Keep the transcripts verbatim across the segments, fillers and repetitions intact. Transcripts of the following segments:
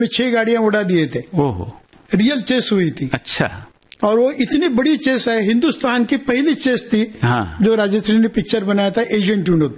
में छह गाड़ियां उड़ा दिए थे। ओहो, रियल चेस हुई थी। अच्छा। और वो इतनी बड़ी चेस है, हिंदुस्तान की पहली चेस थी। हाँ। जो राजश्री ने पिक्चर बनाया था एजेंट विनोद।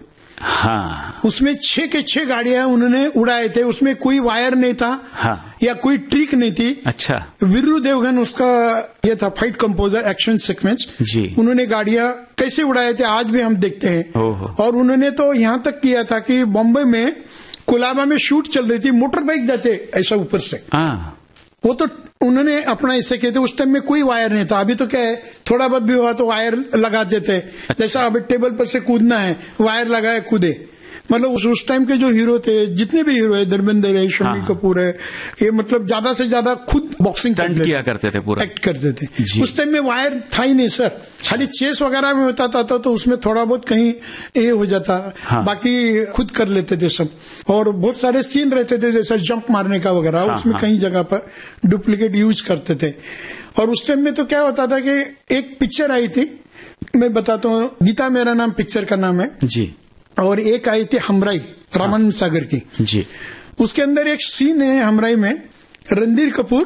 हाँ। उसमें छह के छह गाड़ियां उन्होंने उड़ाए थे, उसमें कोई वायर नहीं था। हाँ। या कोई ट्रिक नहीं थी। अच्छा। वीरू देवगन उसका ये था फाइट कंपोजर, एक्शन सीक्वेंस जी। उन्होंने गाड़ियां कैसे उड़ाए थे आज भी हम देखते हैं। ओहो। और उन्होंने तो यहां तक किया था कि बॉम्बे में कोलाबा में शूट चल रही थी, मोटर बाइक जाते ऐसा ऊपर से। हाँ। वो तो उन्होंने अपना ऐसे किए थे। उस टाइम में कोई वायर नहीं था। अभी तो क्या है, थोड़ा बहुत भी हुआ तो वायर लगा देते। अच्छा। जैसा अभी टेबल पर से कूदना है, वायर लगाए कूदे। मतलब उस, उस टाइम के जो हीरो थे, जितने भी हीरो है, धर्मेंद्र है, शम्मी हाँ। कपूर है, ये मतलब ज्यादा से ज्यादा खुद बॉक्सिंग स्टंट किया करते थे, पूरा एक्ट करते थे। उस टाइम में वायर था ही नहीं सर, खाली चेस वगैरह में होता था तो उसमें थोड़ा बहुत कहीं ये हो जाता। हाँ। बाकी खुद कर लेते थे सब। और बहुत सारे सीन रहते थे जैसा जंप मारने का वगैरह। हाँ, उसमें हाँ। कहीं जगह पर डुप्लीकेट यूज करते थे। और उस टाइम में तो क्या होता था कि एक पिक्चर आई थी, मैं बताता हूँ, गीता मेरा नाम पिक्चर का नाम है जी। और एक आई थी हमराई, रामानंद सागर की जी। उसके अंदर एक सीन है हमराई में, रणधीर कपूर,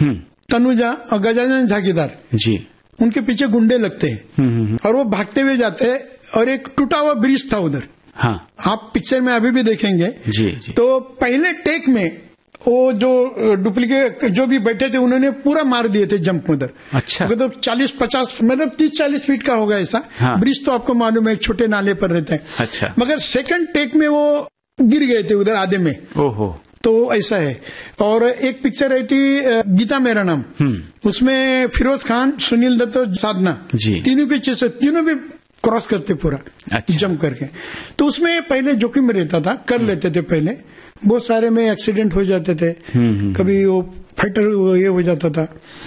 तनुजा और गजानन झाकीदार जी, उनके पीछे गुंडे लगते हैं और वो भागते हुए जाते हैं और एक टूटा हुआ ब्रिज था उधर। हाँ। आप पिक्चर में अभी भी देखेंगे जी, जी। तो पहले टेक में वो जो डुप्लीकेट जो भी बैठे थे उन्होंने पूरा मार दिए थे जंप उधर। अच्छा। तो चालीस पचास मतलब तीस चालीस फीट का होगा ऐसा। हाँ। ब्रिज तो आपको मालूम है छोटे नाले पर रहते हैं। अच्छा। मगर सेकंड टेक में वो गिर गए थे उधर आधे में। ओहो। तो ऐसा है। और एक पिक्चर आई थी गीता मेरा नाम, उसमें फिरोज खान, सुनील दत्त और साधना जी, तीनों पीछे से तीनों भी क्रॉस करते पूरा। अच्छा। जंप करके। तो उसमें पहले जोखिम रहता था, कर लेते थे पहले। बहुत सारे में एक्सीडेंट हो जाते थे, कभी वो फाइटर ये हो जाता था।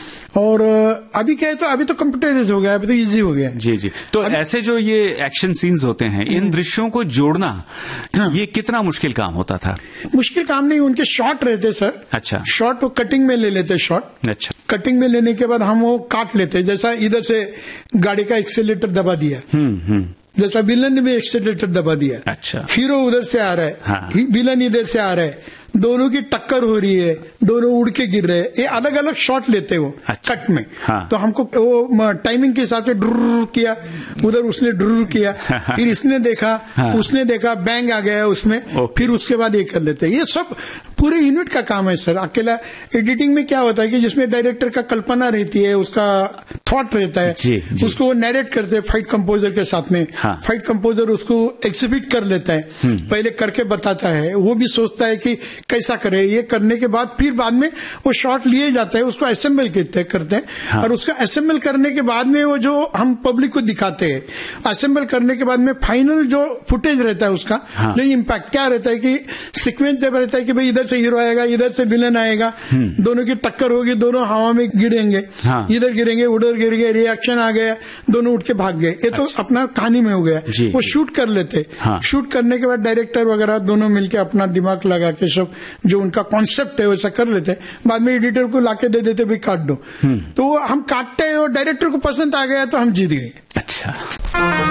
और अभी क्या है, तो अभी तो कंप्यूटराइज हो गया, अभी तो इजी हो गया जी जी। तो ऐसे जो ये एक्शन सीन्स होते हैं, इन दृश्यों को जोड़ना, हाँ। ये कितना मुश्किल काम होता था? मुश्किल काम नहीं, उनके शॉट रहते सर। अच्छा। शॉट वो कटिंग में ले लेते शॉट। अच्छा। कटिंग में लेने के बाद हम वो काट लेते, जैसा इधर से गाड़ी का एक्सीलेटर दबा दिया, हम्म हम्म जैसा विलन ने भी एक्सीलेटर दबा दिया। अच्छा। हीरो उधर से आ रहा है, हाँ। विलन इधर से आ रहा है, दोनों की टक्कर हो रही है, दोनों उड़ के गिर रहे हैं, ये अलग अलग शॉट लेते वो। अच्छा। कट में। हाँ। तो हमको वो टाइमिंग के हिसाब से ड्रुर किया, उधर उसने ड्रुर किया, फिर इसने देखा, हाँ। उसने देखा, बैंग आ गया उसमें, फिर उसके बाद ये कर लेते। ये सब पूरे यूनिट का काम है सर। अकेला एडिटिंग में क्या होता है कि जिसमें डायरेक्टर का कल्पना रहती है, उसका थॉट रहता है, जी, जी। उसको वो नैरेट करते हैं फाइट कंपोजर के साथ में। हाँ। फाइट कंपोजर उसको एग्जिबिट कर लेता है, पहले करके बताता है, वो भी सोचता है कि कैसा करे। ये करने के बाद फिर बाद में वो शॉट लिए जाता है, उसको असेंबल करते हैं। हाँ। और उसको असेंबल करने के बाद में वो जो हम पब्लिक को दिखाते हैं, असेंबल करने के बाद में फाइनल जो फुटेज रहता है उसका, हाँ। जो इम्पैक्ट क्या रहता है कि सीक्वेंस जब रहता है कि भाई इधर से हीरो आएगा, इधर से विलन आएगा, दोनों की टक्कर होगी, दोनों हवा में गिरेंगे, हाँ। इधर गिरेंगे, उधर गिर गए, रिएक्शन आ गया, दोनों उठ के भाग गए। ये तो अच्छा। अपना कहानी में हो गया। वो शूट कर लेते, हाँ। शूट करने के बाद डायरेक्टर वगैरह दोनों मिलकर अपना दिमाग लगा के सब जो उनका कॉन्सेप्ट है वैसा कर लेते, बाद में एडिटर को लाके दे देते, भाई काट दो। तो हम काटते हैं और डायरेक्टर को पसंद आ गया तो हम जीत गए। अच्छा।